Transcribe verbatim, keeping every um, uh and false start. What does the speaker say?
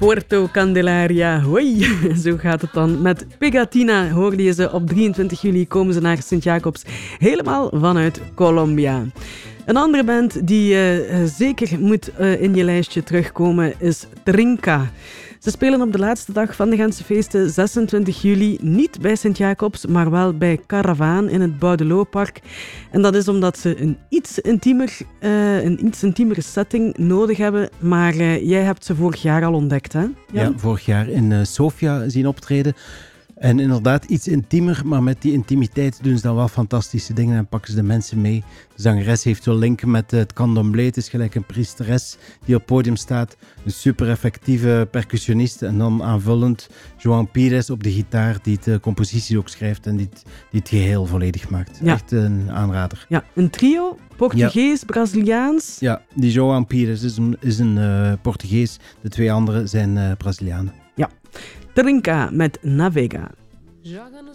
Porto Candelaria, hoi, zo gaat het dan. Met Pegatina hoorde je ze op drieëntwintig juli komen ze naar Sint-Jacobs, helemaal vanuit Colombia. Een andere band die uh, zeker moet uh, in je lijstje terugkomen is Trinca. Ze spelen op de laatste dag van de Gentse feesten, zesentwintig juli, niet bij Sint-Jacobs, maar wel bij Caravaan in het Boudelooppark. En dat is omdat ze een iets intiemer, uh, een iets intiemere setting nodig hebben. Maar uh, jij hebt ze vorig jaar al ontdekt, hè? Ja, ja vorig jaar in uh, Sofia zien optreden. En inderdaad iets intiemer, maar met die intimiteit doen ze dan wel fantastische dingen en pakken ze de mensen mee. De zangeres heeft wel linken met het candomblé. Het is gelijk een priesteres die op het podium staat. Een super effectieve percussionist. En dan aanvullend João Pires op de gitaar, die de compositie ook schrijft en die het, die het geheel volledig maakt. Ja. Echt een aanrader. Ja, een trio, Portugees, ja. Braziliaans. Ja, die João Pires is een, is een uh, Portugees. De twee anderen zijn uh, Brazilianen. Ja. Trinca met Navega.